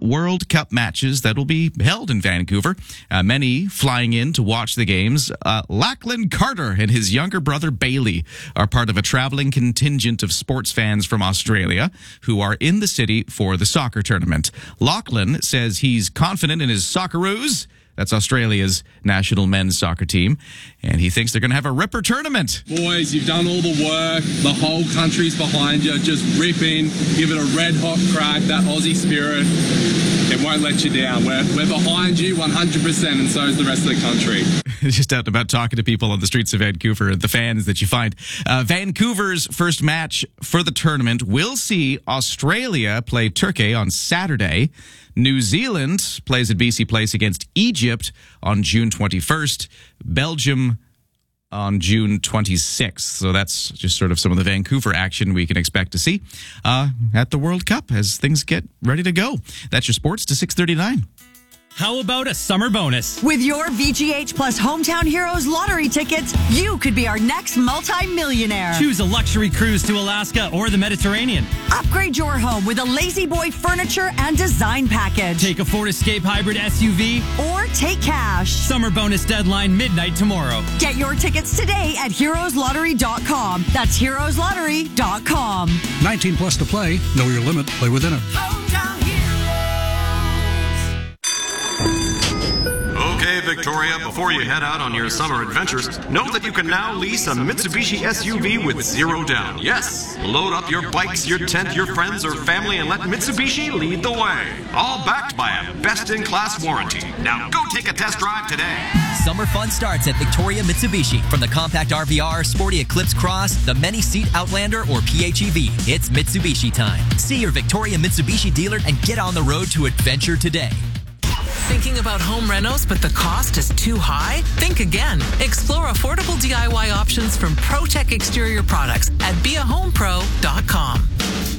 World Cup matches that will be held in Vancouver. Many flying in to watch the games. Lachlan Carter and his younger brother Bailey are part of a traveling contingent of sports fans from Australia who are in the city for the soccer tournament. Lachlan says he's confident in his Socceroos. That's Australia's national men's soccer team. And he thinks they're going to have a ripper tournament. Boys, you've done all the work. The whole country's behind you. Just rip in, give it a red hot crack, that Aussie spirit. It won't let you down. We're behind you 100%, and so is the rest of the country. Just out about talking to people on the streets of Vancouver, the fans that you find. Vancouver's first match for the tournament will see Australia play Turkey on Saturday. New Zealand plays at BC Place against Egypt on June 21st. Belgium on June 26th. So that's just sort of some of the Vancouver action we can expect to see at the World Cup as things get ready to go. That's your sports to 6:39. How about a summer bonus? With your VGH Plus Hometown Heroes lottery tickets, you could be our next multi-millionaire. Choose a luxury cruise to Alaska or the Mediterranean. Upgrade your home with a Lazy Boy furniture and design package. Take a Ford Escape Hybrid SUV. Or take cash. Summer bonus deadline midnight tomorrow. Get your tickets today at heroeslottery.com. That's heroeslottery.com. 19 plus to play. Know your limit. Play within it. Hometown Heroes. Okay, Victoria, before you head out on your summer adventures, know that you can now lease a Mitsubishi SUV with zero down. Yes, load up your bikes, your tent, your friends, or family, and let Mitsubishi lead the way. All backed by a best-in-class warranty. Now go take a test drive today. Summer fun starts at Victoria Mitsubishi. From the compact RVR, sporty Eclipse Cross, the many-seat Outlander, or PHEV, it's Mitsubishi time. See your Victoria Mitsubishi dealer and get on the road to adventure today. Thinking about home renos, but the cost is too high? Think again. Explore affordable DIY options from ProTech Exterior Products at beahomepro.com.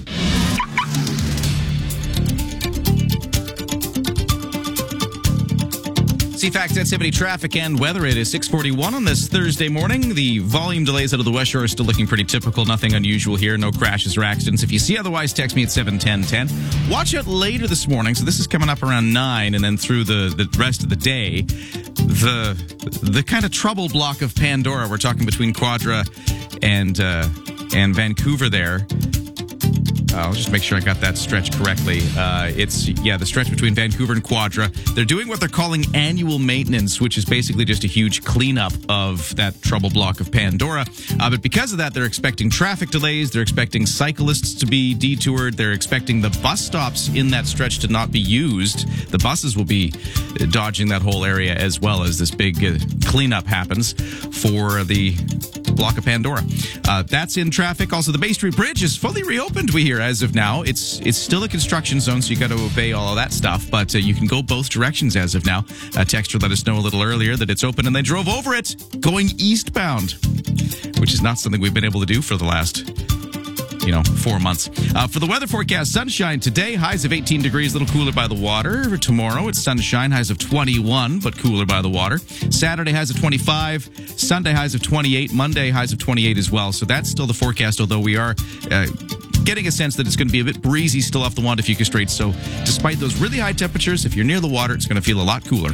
CFAX 1070 traffic and weather. It is 6:41 on this Thursday morning. The volume delays out of the West Shore are still looking pretty typical. Nothing unusual here. No crashes or accidents. If you see otherwise, text me at 71010. Watch out later this morning. So this is coming up around 9 and then through the rest of the day. The kind of trouble block of Pandora. We're talking between Quadra and Vancouver there. I'll just make sure I got that stretch correctly. The stretch between Vancouver and Quadra. They're doing what they're calling annual maintenance, which is basically just a huge cleanup of that trouble block of Pandora. But because of that, they're expecting traffic delays. They're expecting cyclists to be detoured. They're expecting the bus stops in that stretch to not be used. The buses will be dodging that whole area as well as this big cleanup happens for the block of Pandora. That's in traffic. Also, the Bay Street Bridge is fully reopened, we hear, as of now. It's still a construction zone, so you got to obey all of that stuff, but you can go both directions as of now. A texter let us know a little earlier that it's open, and they drove over it going eastbound, which is not something we've been able to do for the last 4 months. For the weather forecast, sunshine today, highs of 18 degrees, a little cooler by the water. Tomorrow, it's sunshine, highs of 21, but cooler by the water. Saturday, highs of 25. Sunday, highs of 28. Monday, highs of 28 as well. So that's still the forecast, although we are getting a sense that it's going to be a bit breezy still off the Juan de Fuca Strait. So despite those really high temperatures, if you're near the water, it's going to feel a lot cooler.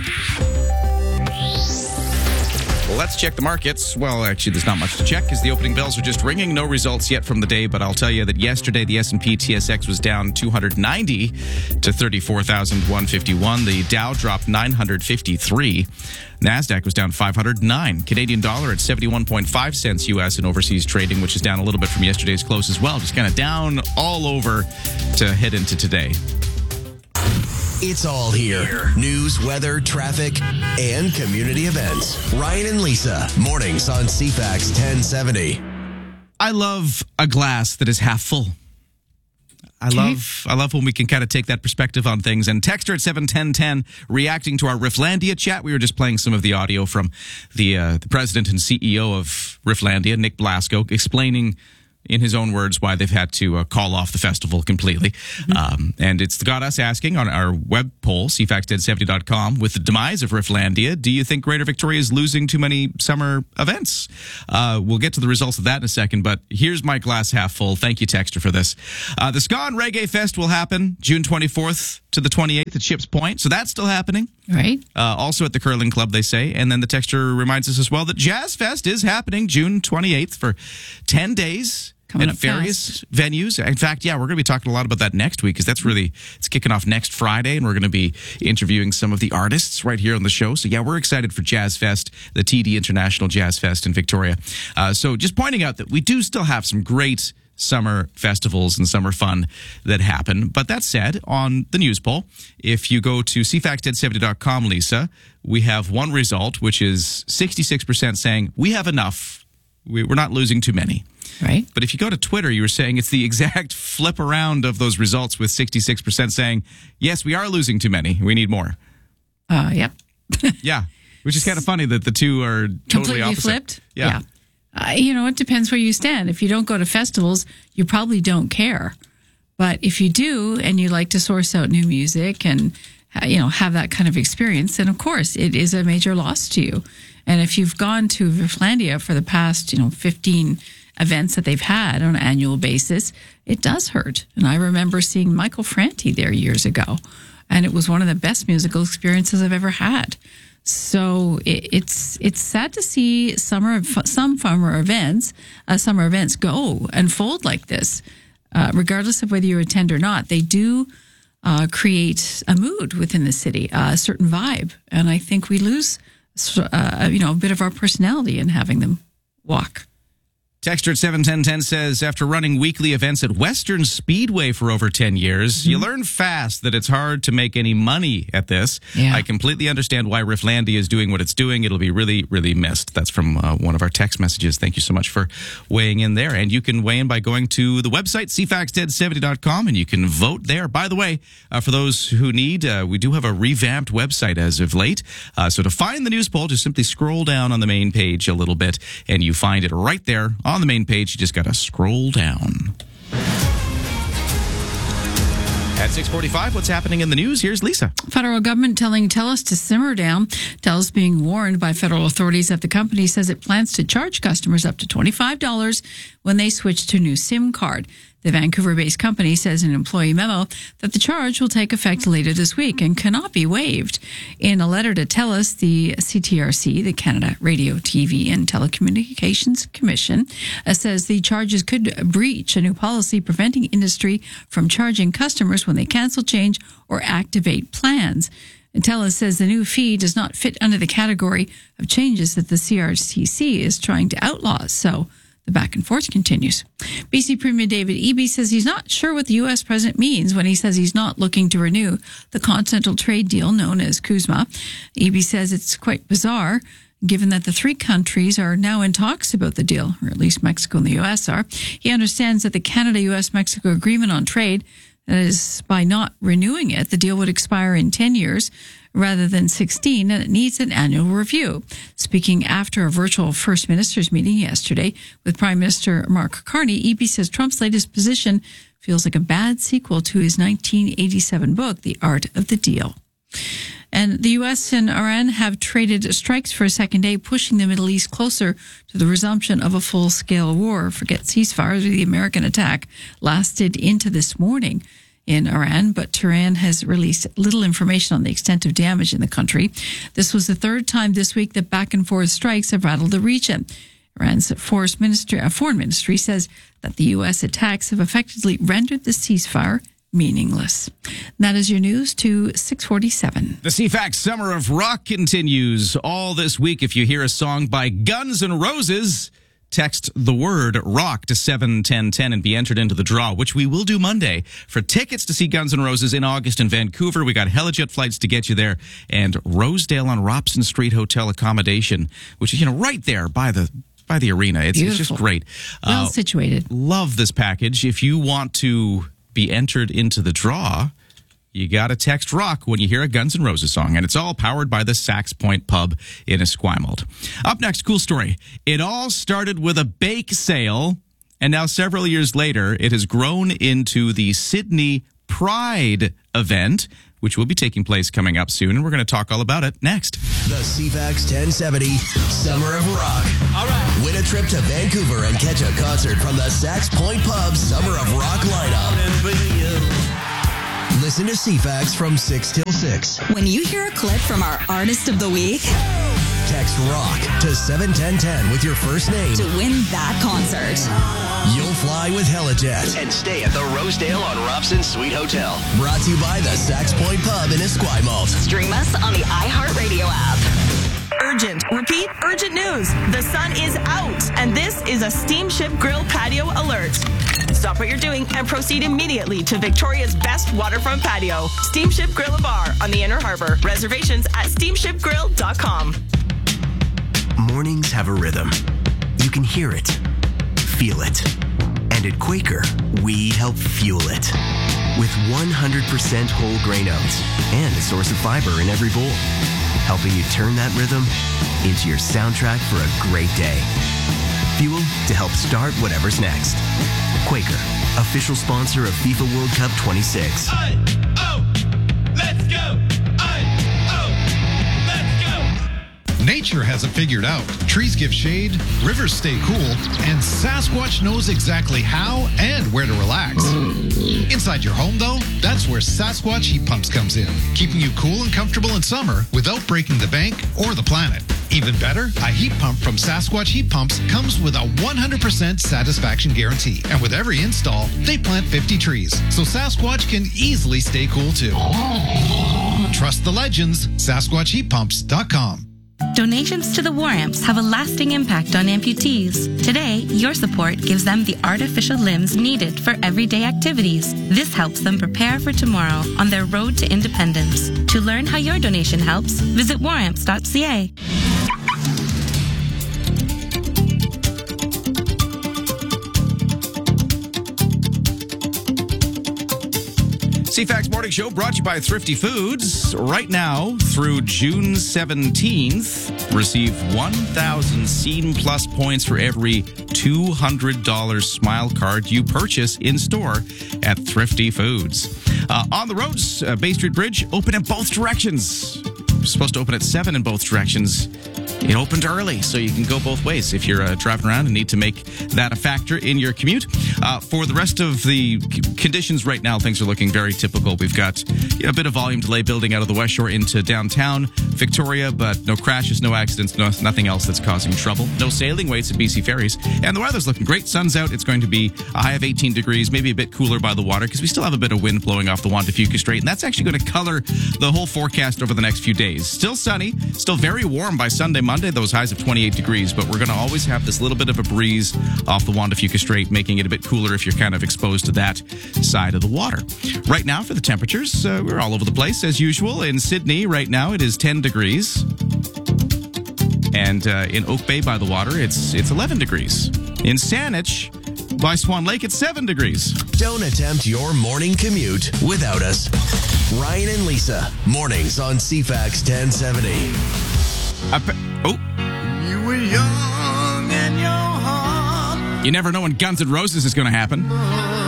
Well, let's check the markets. Well, actually, there's not much to check because the opening bells are just ringing. No results yet from the day, but I'll tell you that yesterday the S&P TSX was down 290 to 34,151. The Dow dropped 953. NASDAQ was down 509. Canadian dollar at 71.5 cents U.S. in overseas trading, which is down a little bit from yesterday's close as well. Just kind of down all over to head into today. It's all here. News, weather, traffic, and community events. Ryan and Lisa, mornings on CFAX 1070. I love a glass that is half full. I love when we can kind of take that perspective on things. And texter at 71010 reacting to our Rifflandia chat. We were just playing some of the audio from the president and CEO of Rifflandia, Nick Blasco, explaining in his own words why they've had to call off the festival completely. And it's got us asking on our web poll, cfax1070.com, with the demise of Rifflandia, do you think Greater Victoria is losing too many summer events? We'll get to the results of that in a second, but here's my glass half full. Thank you, texter, for this. The Ska and Reggae Fest will happen June 24th to the 28th. 28th at Ships Point. So that's still happening. Right. Also at the Curling Club, they say. And then the texter reminds us as well that Jazz Fest is happening June 28th for 10 days. Coming at up various venues. In fact, we're going to be talking a lot about that next week because it's kicking off next Friday, and we're going to be interviewing some of the artists right here on the show. So, we're excited for Jazz Fest, the TD International Jazz Fest in Victoria. So just pointing out that we do still have some great summer festivals and summer fun that happen. But that said, on the news poll, if you go to cfax1070.com, Lisa, we have one result, which is 66% saying we have enough. We're not losing too many. Right. But if you go to Twitter, you were saying it's the exact flip around of those results with 66% saying, yes, we are losing too many. We need more. Yep. Yeah. Which is kind of funny that the two are totally Completely opposite. flipped? Yeah. It depends where you stand. If you don't go to festivals, you probably don't care. But if you do and you like to source out new music and, have that kind of experience, then of course it is a major loss to you. And if you've gone to Rifflandia for the past, 15 events that they've had on an annual basis, it does hurt. And I remember seeing Michael Franti there years ago, and it was one of the best musical experiences I've ever had. So it's sad to see some summer events go and fold like this, regardless of whether you attend or not. They do create a mood within the city, a certain vibe, and I think we lose a bit of our personality in having them walk. Texter at 71010 says, after running weekly events at Western Speedway for over 10 years, you learn fast that it's hard to make any money at this. Yeah. I completely understand why Rifflandia is doing what it's doing. It'll be really, really missed. That's from one of our text messages. Thank you so much for weighing in there. And you can weigh in by going to the website, cfax1070.com, and you can vote there. By the way, for those who need, we do have a revamped website as of late. So to find the news poll, just simply scroll down on the main page a little bit, and you find it right there on the main page. You just got to scroll down. At 6:45, what's happening in the news? Here's Lisa. Federal government telling TELUS to simmer down. TELUS being warned by federal authorities that the company says it plans to charge customers up to $25 when they switch to a new SIM card. The Vancouver-based company says in an employee memo that the charge will take effect later this week and cannot be waived. In a letter to TELUS, the CTRC, the Canada Radio, TV and Telecommunications Commission, says the charges could breach a new policy preventing industry from charging customers when they cancel, change, or activate plans. And TELUS says the new fee does not fit under the category of changes that the CRTC is trying to outlaw. So the back and forth continues. BC Premier David Eby says he's not sure what the U.S. president means when he says he's not looking to renew the continental trade deal known as CUSMA. Eby says it's quite bizarre, given that the three countries are now in talks about the deal, or at least Mexico and the U.S. are. He understands that the Canada-U.S.-Mexico agreement on trade, that is, by not renewing it, the deal would expire in 10 years rather than 16, and it needs an annual review. Speaking after a virtual First Ministers meeting yesterday with Prime Minister Mark Carney, Eby says Trump's latest position feels like a bad sequel to his 1987 book, The Art of the Deal. And the U.S. and Iran have traded strikes for a second day, pushing the Middle East closer to the resumption of a full-scale war. Forget ceasefires. The American attack lasted into this morning in Iran, but Tehran has released little information on the extent of damage in the country. This was the third time this week that back-and-forth strikes have rattled the region. Iran's foreign ministry says that the U.S. attacks have effectively rendered the ceasefire meaningless. That is your news to 6:47. The CFAX Summer of Rock continues all this week. If you hear a song by Guns N' Roses, text the word rock to 71010 and be entered into the draw, which we will do Monday, for tickets to see Guns N' Roses in August in Vancouver. We got Helijet flights to get you there, and Rosedale on Robson Street Hotel accommodation, which is, right there by the arena. It's just great. Well situated. Love this package. If you want to be entered into the draw, you got to text rock when you hear a Guns N' Roses song, and it's all powered by the Sax Point Pub in Esquimalt. Up next, cool story. It all started with a bake sale, and now several years later, it has grown into the Sydney Pride event, which will be taking place coming up soon, and we're going to talk all about it next. The CFAX 1070 Summer of Rock. All right. Win a trip to Vancouver and catch a concert from the Sax Point Pub Summer of Rock lineup. Listen Listen to CFAX from 6 till 6. When you hear a clip from our Artist of the Week, text ROCK to 71010 with your first name to win that concert. You'll fly with Helijet and stay at the Rosedale on Robson Suite Hotel. Brought to you by the Sax Point Pub in Esquimalt. Stream us on the iHeartRadio app. Urgent. Repeat, urgent news. The sun is out, and this is a Steamship Grill patio alert. Stop what you're doing and proceed immediately to Victoria's best waterfront patio, Steamship Grill Bar on the Inner Harbor. Reservations at steamshipgrill.com. Mornings have a rhythm. You can hear it, feel it. And at Quaker, we help fuel it. With 100% whole grain oats and a source of fiber in every bowl. Helping you turn that rhythm into your soundtrack for a great day. Fuel to help start whatever's next. Quaker, official sponsor of FIFA World Cup 26. Let's go! Nature has it figured out. Trees give shade, rivers stay cool, and Sasquatch knows exactly how and where to relax. Inside your home, though, that's where Sasquatch Heat Pumps comes in, keeping you cool and comfortable in summer without breaking the bank or the planet. Even better, a heat pump from Sasquatch Heat Pumps comes with a 100% satisfaction guarantee. And with every install, they plant 50 trees, so Sasquatch can easily stay cool too. Trust the legends, SasquatchHeatPumps.com. Donations to the War Amps have a lasting impact on amputees. Today, your support gives them the artificial limbs needed for everyday activities. This helps them prepare for tomorrow on their road to independence. To learn how your donation helps, visit waramps.ca. CFAX Morning Show brought to you by Thrifty Foods. Right now, through June 17th, receive 1,000 Scene Plus points for every $200 Smile card you purchase in store at Thrifty Foods. On the roads, Bay Street Bridge open in both directions. It's supposed to open at 7 in both directions. It opened early, so you can go both ways if you're driving around and need to make that a factor in your commute. For the rest of the conditions right now, things are looking very typical. We've got a bit of volume delay building out of the West Shore into downtown Victoria, but no crashes, no accidents, nothing else that's causing trouble. No sailing waits at BC Ferries. And the weather's looking great. Sun's out. It's going to be a high of 18 degrees, maybe a bit cooler by the water because we still have a bit of wind blowing off the Juan de Fuca Strait, and that's actually going to color the whole forecast over the next few days. Still sunny, still very warm by Sunday, Monday, those highs of 28 degrees, but we're going to always have this little bit of a breeze off the Juan de Fuca Strait, making it a bit cooler if you're kind of exposed to that side of the water. Right now for the temperatures, we're all over the place as usual. In Sydney right now it is 10 degrees. And in Oak Bay by the water, it's 11 degrees. In Saanich by Swan Lake, it's 7 degrees. Don't attempt your morning commute without us. Ryan and Lisa, mornings on CFAX 1070. You were young and your heart. You never know when Guns N' Roses is going to happen.